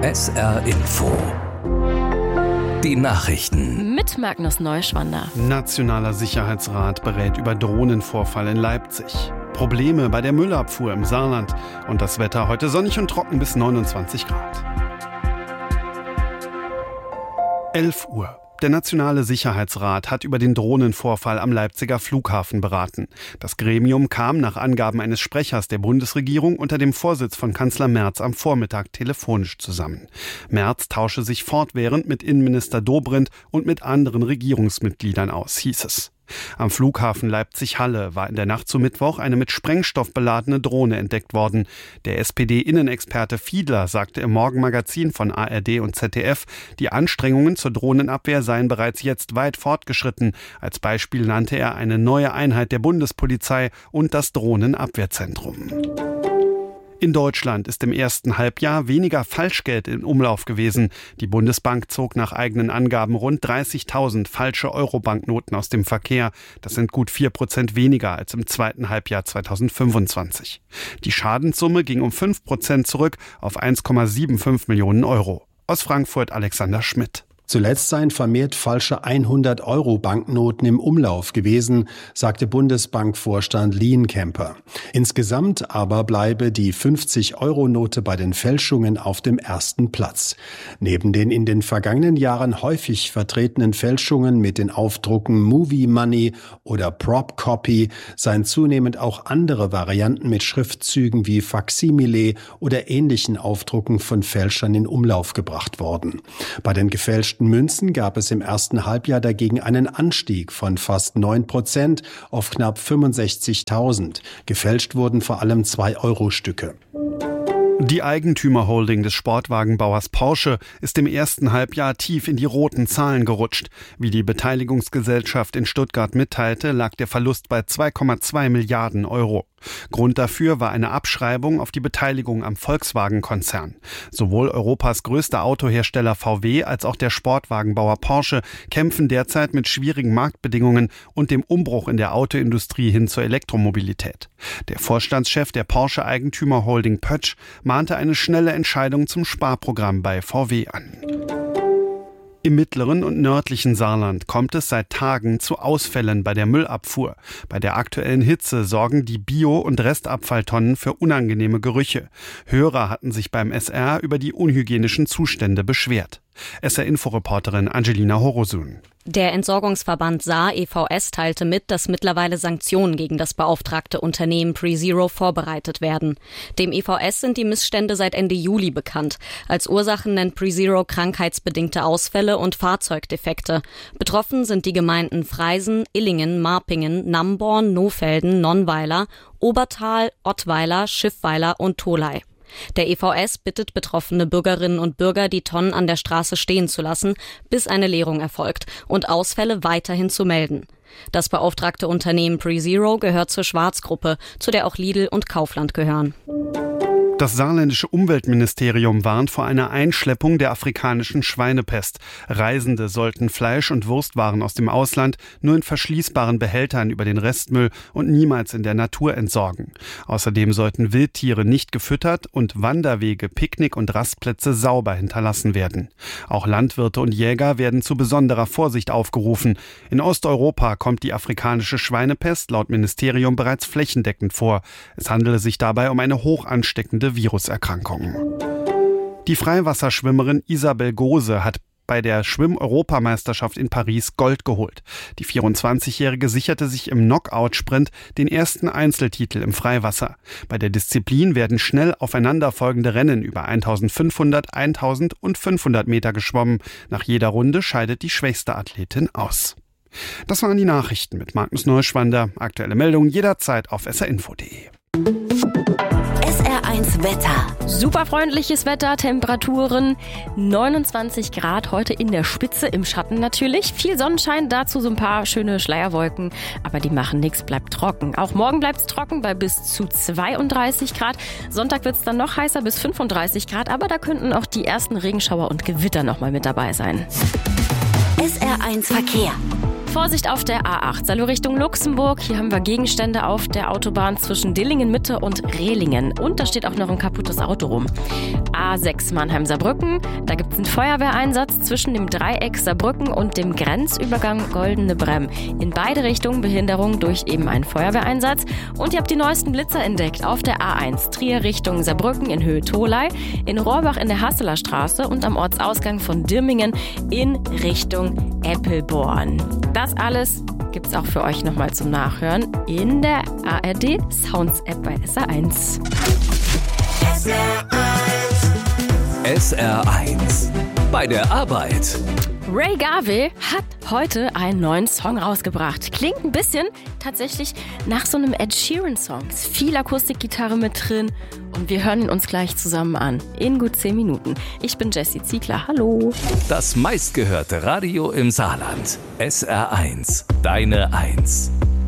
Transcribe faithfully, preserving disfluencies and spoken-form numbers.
S R Info. Die Nachrichten. Mit Magnus Neuschwander. Nationaler Sicherheitsrat berät über Drohnenvorfall in Leipzig. Probleme bei der Müllabfuhr im Saarland. Und das Wetter heute sonnig und trocken bis neunundzwanzig Grad. elf Uhr. Der Nationale Sicherheitsrat hat über den Drohnenvorfall am Leipziger Flughafen beraten. Das Gremium kam nach Angaben eines Sprechers der Bundesregierung unter dem Vorsitz von Kanzler Merz am Vormittag telefonisch zusammen. Merz tausche sich fortwährend mit Innenminister Dobrindt und mit anderen Regierungsmitgliedern aus, hieß es. Am Flughafen Leipzig-Halle war in der Nacht zu Mittwoch eine mit Sprengstoff beladene Drohne entdeckt worden. Der S P D-Innenexperte Fiedler sagte im Morgenmagazin von A R D und Z D F, die Anstrengungen zur Drohnenabwehr seien bereits jetzt weit fortgeschritten. Als Beispiel nannte er eine neue Einheit der Bundespolizei und das Drohnenabwehrzentrum. In Deutschland ist im ersten Halbjahr weniger Falschgeld in Umlauf gewesen. Die Bundesbank zog nach eigenen Angaben rund dreißigtausend falsche Euro-Banknoten aus dem Verkehr. Das sind gut vier Prozent weniger als im zweiten Halbjahr zweitausendfünfundzwanzig. Die Schadenssumme ging um fünf Prozent zurück auf eins Komma fünfundsiebzig Millionen Euro. Aus Frankfurt Alexander Schmidt. Zuletzt seien vermehrt falsche hundert-Euro-Banknoten im Umlauf gewesen, sagte Bundesbankvorstand Lienkemper. Insgesamt aber bleibe die fünfzig-Euro-Note bei den Fälschungen auf dem ersten Platz. Neben den in den vergangenen Jahren häufig vertretenen Fälschungen mit den Aufdrucken Movie Money oder Prop Copy seien zunehmend auch andere Varianten mit Schriftzügen wie Faksimile oder ähnlichen Aufdrucken von Fälschern in Umlauf gebracht worden. Bei den gefälschten Münzen gab es im ersten Halbjahr dagegen einen Anstieg von fast neun Prozent auf knapp fünfundsechzigtausend. Gefälscht wurden vor allem zwei-Euro-Stücke. Die Eigentümerholding des Sportwagenbauers Porsche ist im ersten Halbjahr tief in die roten Zahlen gerutscht. Wie die Beteiligungsgesellschaft in Stuttgart mitteilte, lag der Verlust bei zwei Komma zwei Milliarden Euro. Grund dafür war eine Abschreibung auf die Beteiligung am Volkswagen-Konzern. Sowohl Europas größter Autohersteller V W als auch der Sportwagenbauer Porsche kämpfen derzeit mit schwierigen Marktbedingungen und dem Umbruch in der Autoindustrie hin zur Elektromobilität. Der Vorstandschef der Porsche-Eigentümerholding Pötsch mahnte eine schnelle Entscheidung zum Sparprogramm bei V W an. Im mittleren und nördlichen Saarland kommt es seit Tagen zu Ausfällen bei der Müllabfuhr. Bei der aktuellen Hitze sorgen die Bio- und Restabfalltonnen für unangenehme Gerüche. Hörer hatten sich beim S R über die unhygienischen Zustände beschwert. S R-Inforeporterin Angelina Horosun. Der Entsorgungsverband Saar E V S teilte mit, dass mittlerweile Sanktionen gegen das beauftragte Unternehmen PreZero vorbereitet werden. Dem E V S sind die Missstände seit Ende Juli bekannt. Als Ursachen nennt PreZero krankheitsbedingte Ausfälle und Fahrzeugdefekte. Betroffen sind die Gemeinden Freisen, Illingen, Marpingen, Namborn, Nohfelden, Nonnweiler, Obertal, Ottweiler, Schiffweiler und Tholey. Der E V S bittet betroffene Bürgerinnen und Bürger, die Tonnen an der Straße stehen zu lassen, bis eine Leerung erfolgt und Ausfälle weiterhin zu melden. Das beauftragte Unternehmen PreZero gehört zur Schwarz-Gruppe, zu der auch Lidl und Kaufland gehören. Das saarländische Umweltministerium warnt vor einer Einschleppung der afrikanischen Schweinepest. Reisende sollten Fleisch- und Wurstwaren aus dem Ausland nur in verschließbaren Behältern über den Restmüll und niemals in der Natur entsorgen. Außerdem sollten Wildtiere nicht gefüttert und Wanderwege, Picknick- und Rastplätze sauber hinterlassen werden. Auch Landwirte und Jäger werden zu besonderer Vorsicht aufgerufen. In Osteuropa kommt die afrikanische Schweinepest laut Ministerium bereits flächendeckend vor. Es handele sich dabei um eine hoch ansteckende Viruserkrankungen. Die Freiwasserschwimmerin Isabel Gose hat bei der Schwimm-Europameisterschaft in Paris Gold geholt. Die vierundzwanzigjährige sicherte sich im Knockout-Sprint den ersten Einzeltitel im Freiwasser. Bei der Disziplin werden schnell aufeinanderfolgende Rennen über eintausendfünfhundert, eintausend und fünfhundert Meter geschwommen. Nach jeder Runde scheidet die schwächste Athletin aus. Das waren die Nachrichten mit Magnus Neuschwander. Aktuelle Meldungen jederzeit auf s r info punkt d e. S R eins Wetter. Super freundliches Wetter, Temperaturen neunundzwanzig Grad, heute in der Spitze, im Schatten natürlich. Viel Sonnenschein, dazu so ein paar schöne Schleierwolken, aber die machen nichts, bleibt trocken. Auch morgen bleibt es trocken bei bis zu zweiunddreißig Grad. Sonntag wird es dann noch heißer, bis fünfunddreißig Grad, aber da könnten auch die ersten Regenschauer und Gewitter noch mal mit dabei sein. S R eins Verkehr. Vorsicht auf der A acht, Salo Richtung Luxemburg. Hier haben wir Gegenstände auf der Autobahn zwischen Dillingen Mitte und Rehlingen. Und da steht auch noch ein kaputtes Auto rum. A sechs Mannheim-Saarbrücken, da gibt es einen Feuerwehreinsatz zwischen dem Dreieck Saarbrücken und dem Grenzübergang Goldene Bremm. In beide Richtungen Behinderung durch eben einen Feuerwehreinsatz. Und ihr habt die neuesten Blitzer entdeckt auf der A eins, Trier Richtung Saarbrücken in Höhe Tholey, in Rohrbach in der Hasseler Straße und am Ortsausgang von Dirmingen in Richtung Eppelborn. Das alles gibt's auch für euch nochmal zum Nachhören in der A R D Sounds App bei S R eins. S R eins. S R eins. Bei der Arbeit. Ray Garvey hat heute einen neuen Song rausgebracht. Klingt ein bisschen tatsächlich nach so einem Ed Sheeran-Song. Ist viel Akustikgitarre mit drin und wir hören ihn uns gleich zusammen an. In gut zehn Minuten. Ich bin Jessie Ziegler. Hallo. Das meistgehörte Radio im Saarland. S R eins. Deine Eins.